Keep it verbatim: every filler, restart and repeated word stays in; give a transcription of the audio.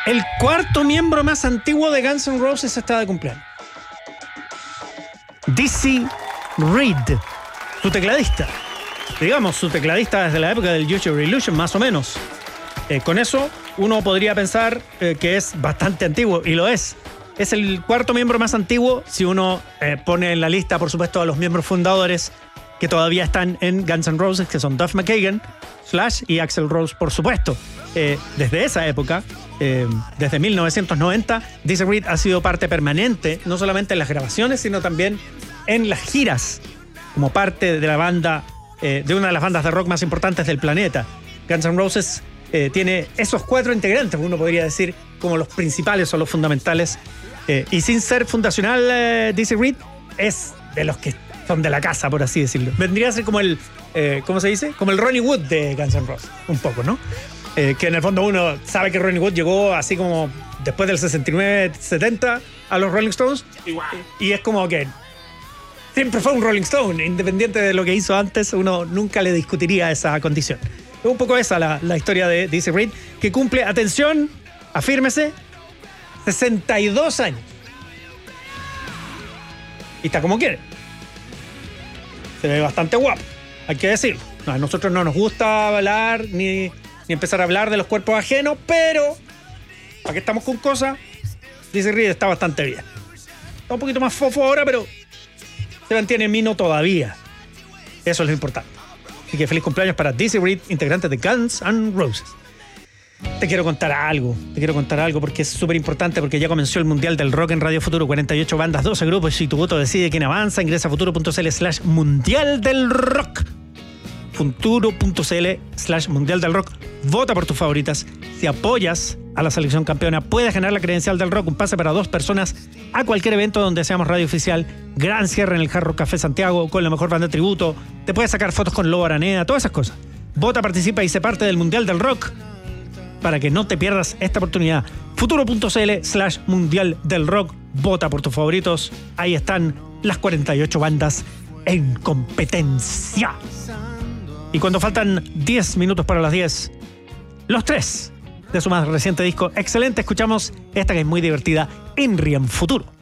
El cuarto miembro más antiguo de Guns N' Roses está de cumpleaños. Dizzy Reed, su tecladista. Digamos, su tecladista desde la época del Use Your Illusion, más o menos. Eh, con eso, uno podría pensar eh, que es bastante antiguo, y lo es. Es el cuarto miembro más antiguo si uno eh, pone en la lista, por supuesto, a los miembros fundadores que todavía están en Guns N' Roses, que son Duff McKagan, Slash y Axl Rose, por supuesto. Eh, desde esa época, eh, desde mil novecientos noventa, Dizzy Reed ha sido parte permanente, no solamente en las grabaciones, sino también en las giras, como parte de la banda, eh, de una de las bandas de rock más importantes del planeta. Guns N' Roses eh, tiene esos cuatro integrantes, uno podría decir, como los principales o los fundamentales. Eh, y sin ser fundacional, eh, Dizzy Reed es de los que son de la casa, por así decirlo. Vendría a ser como el, eh, ¿cómo se dice? Como el Ronnie Wood de Guns N' Roses, un poco, ¿no? Eh, que en el fondo uno sabe que Ronnie Wood llegó así como después del sesenta y nueve setenta a los Rolling Stones. Igual. Y es como que siempre fue un Rolling Stone, independiente de lo que hizo antes, uno nunca le discutiría esa condición. Es un poco esa la, la historia de Dizzy Reed, que cumple, atención, afírmese, sesenta y dos años. Y está como quiere. Se ve bastante guapo, hay que decirlo. No, a nosotros no nos gusta hablar ni, ni empezar a hablar de los cuerpos ajenos, pero ¿para qué estamos con cosas? Dizzy Reed está bastante bien. Está un poquito más fofo ahora, pero se mantiene mino todavía. Eso es lo importante. Así que feliz cumpleaños para Dizzy Reed, integrante de Guns N' Roses. Te quiero contar algo, te quiero contar algo porque es súper importante, porque ya comenzó el Mundial del Rock en Radio Futuro, cuarenta y ocho bandas, doce grupos, y tu voto decide quién avanza. Ingresa a futuro.cl slash Mundial del Rock. Futuro.cl slash Mundial del Rock. Vota por tus favoritas. Si apoyas a la selección campeona, puedes ganar la credencial del rock, un pase para dos personas a cualquier evento donde seamos radio oficial. Gran cierre en el Hard Rock Café Santiago con la mejor banda de tributo. Te puedes sacar fotos con Lobo Araneda, todas esas cosas. Vota, participa y sé parte del Mundial del Rock para que no te pierdas esta oportunidad. Futuro.cl slash Mundial del Rock. Vota por tus favoritos. Ahí están las cuarenta y ocho bandas en competencia. Y cuando faltan diez minutos para las diez, los tres de su más reciente disco, excelente, escuchamos esta que es muy divertida, Inri en Futuro.